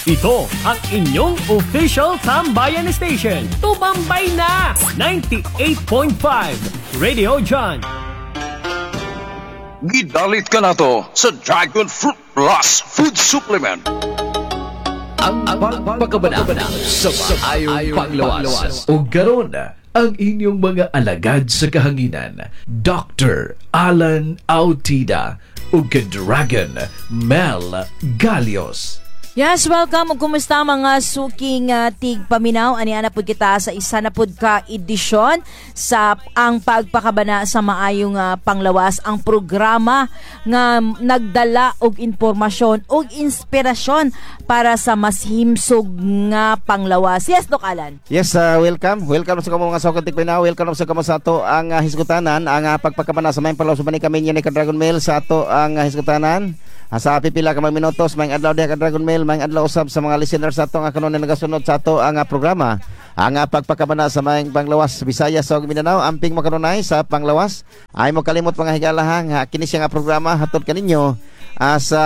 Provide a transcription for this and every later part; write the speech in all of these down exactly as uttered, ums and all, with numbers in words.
Ito ang inyong official Tambayan Station. Tumambay na! ninety-eight point five Radio John. Gidalit ka na to sa Dragon Fruit Plus Food Supplement. Ang pagpagkabana sa maayong panglawas. O garon ang inyong mga alagad sa kahanginan. Doctor Alan Autida o Dragon Mel Galios. Yes, welcome. Ug kumusta mga suking uh, tigpaminaw? Ani ana pud kita sa isa na pud ka edisyon sa ang pagpakabana sa maayong uh, panglawas, ang programa nga nagdala og impormasyon og inspirasyon para sa mas himsog nga panglawas. Yes, Doc Alan. Yes, uh, welcome. Welcome sa kamo mga suking tigpaminaw. Welcome sa kamo sa ato ang uh, hisgutanan, ang uh, pagpakabana sa maayong panglawas bani kami ni ka Dragon Mail sa ato ang uh, hisgutanan. Sa pipila ka mga minutos, maayong adlaw diha ka Dragon Mail, maayong adlaw usab sa mga listeners sa ato nga kanunay nagasunod sa ato ang uh, programa. Ang uh, pagpakabana sa maayong panglawas Visayas ug Mindanao, amping makanunay sa panglawas. Ay mo kalimot mga higala ha, nga kini siya nga programa hatod kaninyo uh, sa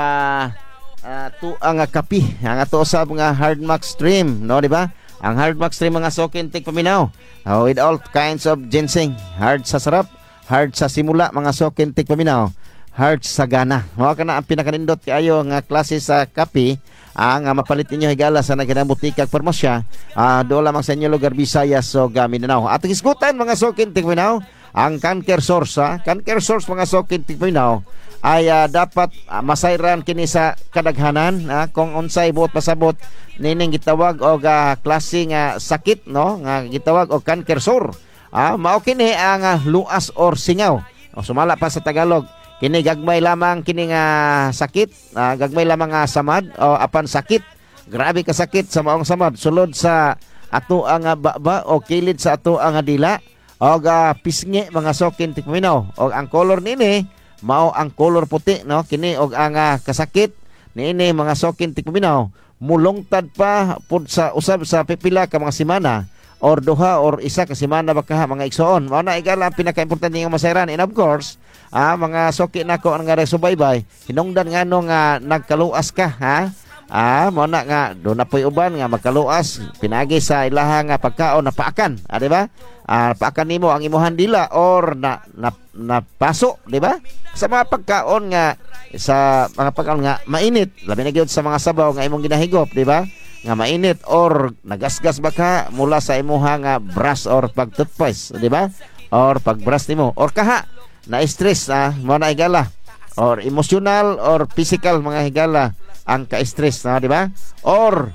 uh, tu ang uh, kapi, ang ato usab nga Hardmax stream, no di ba? Ang Hardmax stream mga sokin tik paminaw. Uh, with all kinds of ginseng, hard sa sarap, hard sa simula mga sokin tik paminaw. Heart sa gana. Mao kana ang pinakanindot kaayo nga klase sa kape ang uh, mapalit ninyo higala sa nagkanang butika ug farmasya. Uh, do lamang sa inyo lugar Visayas o so, Mindanao. At isgutan mga sokin tigminaw, ang canker source, ha? Canker source mga sokin tigminaw ay uh, dapat uh, masayran kini sa kadaghanan, ha? Kung unsay buot pasabot nining gitawag og uh, klase nga sakit, no, nga gitawag og canker sore. Ah, mao kini ang uh, luas or singaw. O sumala pa sa Tagalog, kini gagmay lamang kini nga sakit, uh, gagmay lamang nga samad o apan sakit. Grabe ka sakit sa maong samad sulod sa ato ang uh, baba o kilid sa ato ang uh, dila o uh, pisngi mga sokin tikminaw. O ang color nini mao ang color puti, no, kini og ang uh, kasakit niini mga sokin tikminaw mulungtad pa pud sa usab sa pipila ka mga semana or duha or isa ka semana baka mga igsoon. Mao na igala ang pinaka-importante nga masayran. And of course, ah, mga soki nako ang nga resubaybay, hinungdan nga no nga nagkaluas ka, ha? Ah, mo na nga do na poy uban nga magkaluas, pinagi sa ilaha nga pagkaon na paakan, ah, di ba? Ah, paakan nimo ang imuhan dila or na na, na paso, di ba? Sa mga pagkaon nga sa mga pagkaon nga mainit, labi na gyud sa mga sabaw nga imong ginahigop, di ba? Nga mainit or nagasgas baka mula sa imuha nga brush or pag-toothpaste, di ba? Or pag-brush nimo or kaha na stress, ah, mo na higala or emotional or physical mga higala ang ka-stress, no, di ba? Or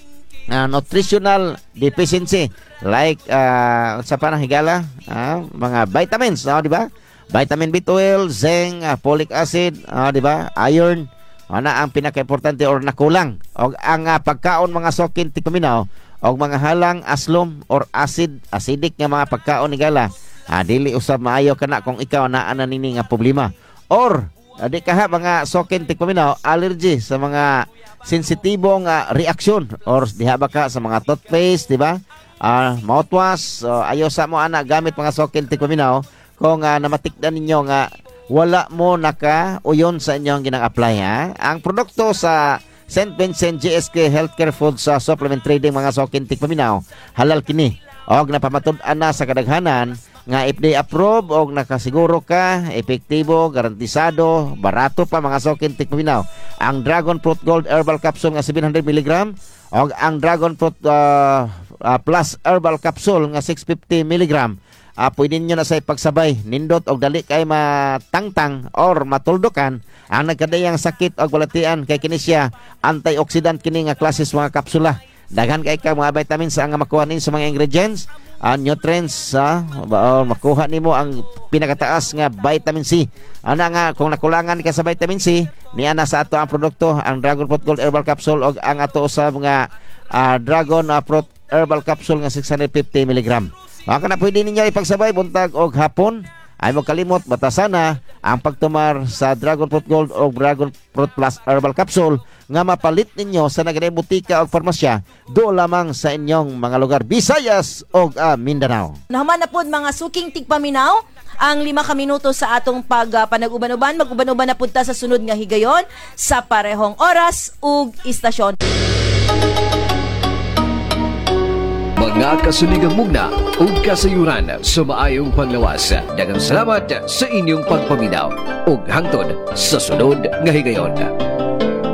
uh, nutritional deficiency like uh, sa panang higala, uh, mga vitamins, no, di ba? Vitamin B twelve, zinc, uh, folic acid, uh, di ba? Iron, ano ang pinaka-importante or nakulang. O ang uh, pagkaon mga sokin tikuminaw o mga halang aslom or acid, acidic nga mga pagkaon higala. Ah, dili usab maayo kana kung ikaw naa na nini nga problema. Or adi kaha mga sokin tikpaminaw allergy sa mga sensitibong uh, reaksyon or diha ba ka sa mga toothpaste, di ba? Ah, mouthwash, so, ayo sa mo ana gamit mga sokin tikpaminaw kung uh, namatikdan ninyo nga wala mo naka uyon sa inyong ginang-apply, ha. Ang produkto sa Saint Vincent G S K Healthcare Foods sa uh, Supplement Trading mga sokin tikpaminaw halal kini og napamatud-an na sa kadaghanan nga F D A approved og nakasiguro ka, epektibo, garantisado, barato pa mga sokin tikpaminaw. Ang Dragon Fruit Gold Herbal Capsule nga seven hundred milligrams og ang Dragon Fruit uh, uh, Plus Herbal Capsule nga six hundred fifty milligrams. Uh, pwede nyo na sa ipagsabay, nindot og dali kay matangtang or matuldukan ang nagkadayang sakit og balatian kay kini siya antioxidant kini nga klases mga kapsula. Daghan kay ka mga vitamins ang makuha nin sa mga ingredients, uh, nutrients, uh, uh, makuha nimo ang pinakataas nga vitamin C. Ana nga kung nakulangan ka sa vitamin C, niya na sa ato ang produkto, ang Dragon Fruit Gold Herbal Capsule og ang ato usab nga uh, Dragon uh, Fruit Herbal Capsule nga six hundred fifty milligrams. Maka na pwede ninyo ipagsabay buntag og hapon. Ay mo kalimot batasana ang pagtumar sa Dragon Fruit Gold o Dragon Fruit Plus Herbal Capsule nga mapalit ninyo sa naganay butika o farmasya do lamang sa inyong mga lugar Visayas o uh, Mindanao. Nahuman na po mga suking tigpaminaw ang lima ka minuto sa atong pag uh, panag-uban-uban. Mag-uban-uban na punta sa sunod nga higayon sa parehong oras ug istasyon. Mga kasuligang mugna ug kasayuran sa maayong panglawas. Daghang salamat sa inyong pagpaminaw ug hangtod sa sunod nga higayon.